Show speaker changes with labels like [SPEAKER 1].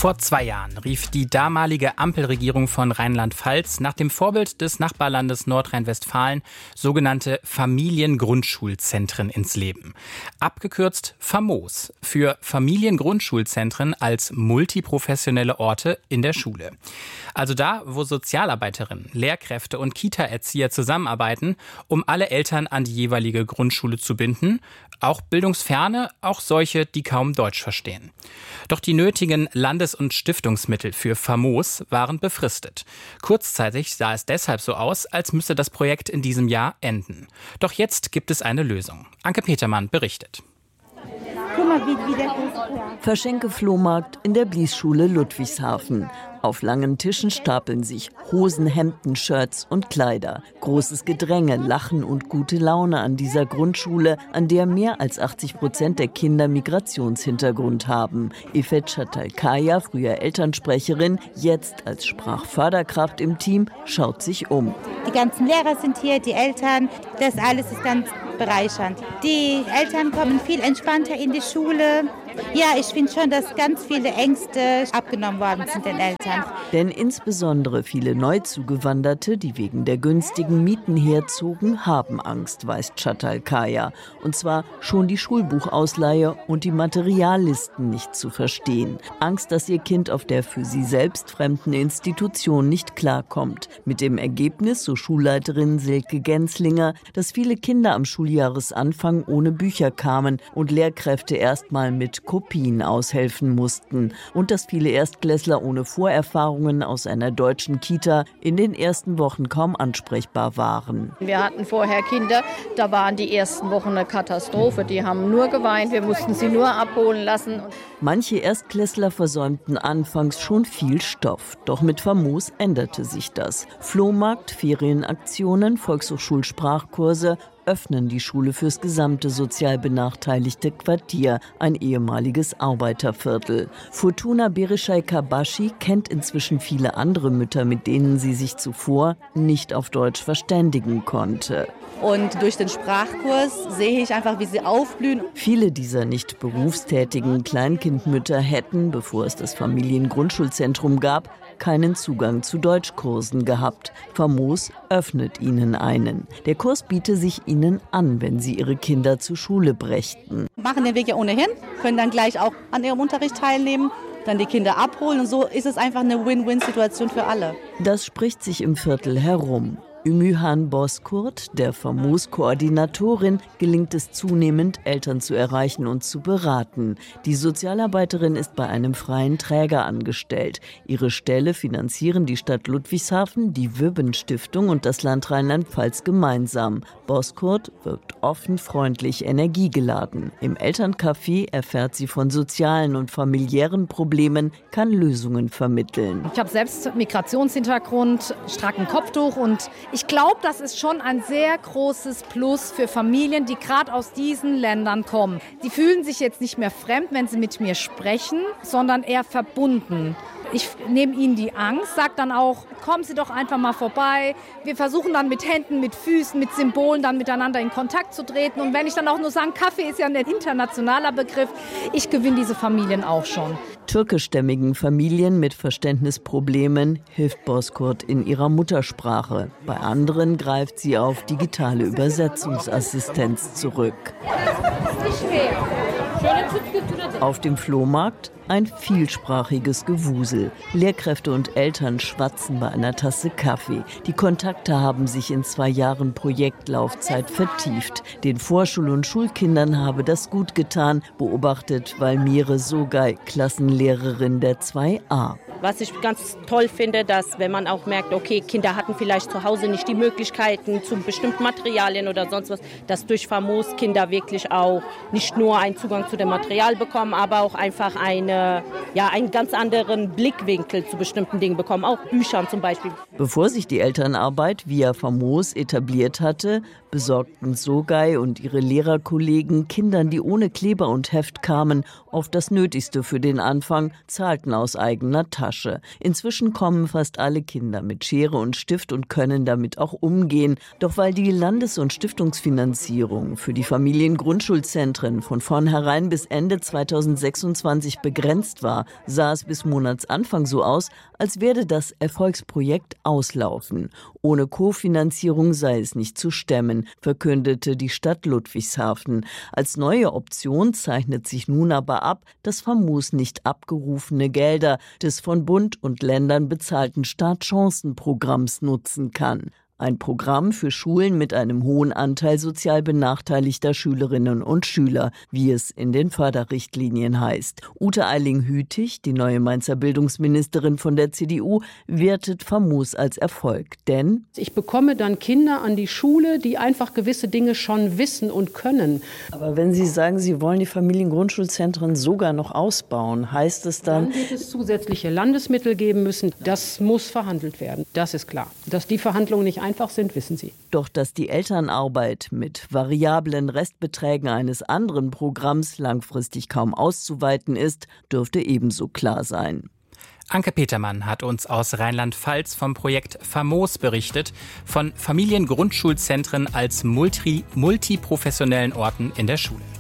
[SPEAKER 1] Vor 2 Jahren rief die damalige Ampelregierung von Rheinland-Pfalz nach dem Vorbild des Nachbarlandes Nordrhein-Westfalen sogenannte Familiengrundschulzentren ins Leben. Abgekürzt FAMOS, für Familiengrundschulzentren als multiprofessionelle Orte in der Schule. Also da, wo Sozialarbeiterinnen, Lehrkräfte und Kita-Erzieher zusammenarbeiten, um alle Eltern an die jeweilige Grundschule zu binden, auch bildungsferne, auch solche, die kaum Deutsch verstehen. Doch die nötigen Landes- und Stiftungsmittel für FAMOS waren befristet. Kurzzeitig sah es deshalb so aus, als müsse das Projekt in diesem Jahr enden. Doch jetzt gibt es eine Lösung. Anke Petermann berichtet.
[SPEAKER 2] Guck mal, wie der ist.
[SPEAKER 3] Verschenke-Flohmarkt in der Bliesschule Ludwigshafen. Auf langen Tischen stapeln sich Hosen, Hemden, Shirts und Kleider. Großes Gedränge, Lachen und gute Laune an dieser Grundschule, an der mehr als 80% der Kinder Migrationshintergrund haben. Ifet Çatalkaya, früher Elternsprecherin, jetzt als Sprachförderkraft im Team, schaut sich um.
[SPEAKER 2] Die ganzen Lehrer sind hier, die Eltern, das alles ist ganz bereichernd. Die Eltern kommen viel entspannter in die Schule. Ja, ich finde schon, dass ganz viele Ängste abgenommen worden sind den Eltern.
[SPEAKER 3] Denn insbesondere viele Neuzugewanderte, die wegen der günstigen Mieten herzogen, haben Angst, weiß Çatalkaya. Und zwar schon die Schulbuchausleihe und die Materiallisten nicht zu verstehen. Angst, dass ihr Kind auf der für sie selbst fremden Institution nicht klarkommt. Mit dem Ergebnis, so Schulleiterin Silke Genslinger, dass viele Kinder am Schuljahresanfang ohne Bücher kamen und Lehrkräfte erstmal mit Kopien aushelfen mussten. Und dass viele Erstklässler ohne Vorerfahrungen aus einer deutschen Kita in den ersten Wochen kaum ansprechbar waren.
[SPEAKER 4] Wir hatten vorher Kinder, da waren die ersten Wochen eine Katastrophe. Die haben nur geweint, wir mussten sie nur abholen lassen.
[SPEAKER 3] Manche Erstklässler versäumten anfangs schon viel Stoff. Doch mit FAMOS änderte sich das. Flohmarkt, Ferienaktionen, Volkshochschulsprachkurse öffnen die Schule fürs gesamte sozial benachteiligte Quartier, ein ehemaliges Arbeiterviertel. Fortuna Berishai-Kabashi kennt inzwischen viele andere Mütter, mit denen sie sich zuvor nicht auf Deutsch verständigen konnte.
[SPEAKER 5] Und durch den Sprachkurs sehe ich einfach, wie sie aufblühen.
[SPEAKER 3] Viele dieser nicht berufstätigen Kleinkindmütter hätten, bevor es das Familiengrundschulzentrum gab, keinen Zugang zu Deutschkursen gehabt. FAMOS öffnet ihnen einen. Der Kurs biete sich ihnen an, wenn sie ihre Kinder zur Schule brächten.
[SPEAKER 5] Machen den Weg ja ohnehin, können dann gleich auch an ihrem Unterricht teilnehmen, dann die Kinder abholen. Und so ist es einfach eine Win-Win-Situation für alle.
[SPEAKER 3] Das spricht sich im Viertel herum. Ümühan Bozkurt, der FAMOS-Koordinatorin, gelingt es zunehmend, Eltern zu erreichen und zu beraten. Die Sozialarbeiterin ist bei einem freien Träger angestellt. Ihre Stelle finanzieren die Stadt Ludwigshafen, die Wübben-Stiftung und das Land Rheinland-Pfalz gemeinsam. Bozkurt wirkt offen, freundlich, energiegeladen. Im Elterncafé erfährt sie von sozialen und familiären Problemen, kann Lösungen vermitteln.
[SPEAKER 4] Ich habe selbst Migrationshintergrund, stracken Kopftuch und ich glaube, das ist schon ein sehr großes Plus für Familien, die gerade aus diesen Ländern kommen. Die fühlen sich jetzt nicht mehr fremd, wenn sie mit mir sprechen, sondern eher verbunden. Ich nehme ihnen die Angst, sage dann auch, kommen Sie doch einfach mal vorbei. Wir versuchen dann mit Händen, mit Füßen, mit Symbolen dann miteinander in Kontakt zu treten. Und wenn ich dann auch nur sage, Kaffee ist ja ein internationaler Begriff, ich gewinne diese Familien auch schon.
[SPEAKER 3] Türkischstämmigen Familien mit Verständnisproblemen hilft Bozkurt in ihrer Muttersprache. Bei anderen greift sie auf digitale Übersetzungsassistenz zurück. Auf dem Flohmarkt ein vielsprachiges Gewusel. Lehrkräfte und Eltern schwatzen bei einer Tasse Kaffee. Die Kontakte haben sich in 2 Jahren Projektlaufzeit vertieft. Den Vorschul- und Schulkindern habe das gut getan, beobachtet Valmire Sogay, Klassenlehrerin der 2a.
[SPEAKER 6] Was ich ganz toll finde, dass wenn man auch merkt, okay, Kinder hatten vielleicht zu Hause nicht die Möglichkeiten zu bestimmten Materialien oder sonst was, dass durch FAMOS Kinder wirklich auch nicht nur einen Zugang zu dem Material bekommen, aber auch einfach einen ganz anderen Blickwinkel zu bestimmten Dingen bekommen, auch Büchern zum Beispiel.
[SPEAKER 3] Bevor sich die Elternarbeit via FAMOS etabliert hatte, besorgten Sogay und ihre Lehrerkollegen Kindern, die ohne Kleber und Heft kamen, oft das Nötigste für den Anfang, zahlten aus eigener Tasche. Inzwischen kommen fast alle Kinder mit Schere und Stift und können damit auch umgehen. Doch weil die Landes- und Stiftungsfinanzierung für die Familiengrundschulzentren von vornherein bis Ende 2026 begrenzt war, Jahr sah es bis Monatsanfang so aus, als werde das Erfolgsprojekt auslaufen. Ohne Kofinanzierung sei es nicht zu stemmen, verkündete die Stadt Ludwigshafen. Als neue Option zeichnet sich nun aber ab, dass Famos nicht abgerufene Gelder des von Bund und Ländern bezahlten Startchancenprogramms nutzen kann. Ein Programm für Schulen mit einem hohen Anteil sozial benachteiligter Schülerinnen und Schüler, wie es in den Förderrichtlinien heißt. Ute Eiling-Hütig, die neue Mainzer Bildungsministerin von der CDU, wertet Famos als Erfolg. Denn
[SPEAKER 7] ich bekomme dann Kinder an die Schule, die einfach gewisse Dinge schon wissen und können.
[SPEAKER 3] Aber wenn Sie sagen, Sie wollen die Familiengrundschulzentren sogar noch ausbauen, heißt es dann
[SPEAKER 7] wird es zusätzliche Landesmittel geben müssen. Das muss verhandelt werden. Das ist klar. Dass die Verhandlungen nicht einfach sind, wissen Sie.
[SPEAKER 3] Doch dass die Elternarbeit mit variablen Restbeträgen eines anderen Programms langfristig kaum auszuweiten ist, dürfte ebenso klar sein.
[SPEAKER 1] Anke Petermann hat uns aus Rheinland-Pfalz vom Projekt Famos berichtet, von Familiengrundschulzentren als multiprofessionellen Orten in der Schule.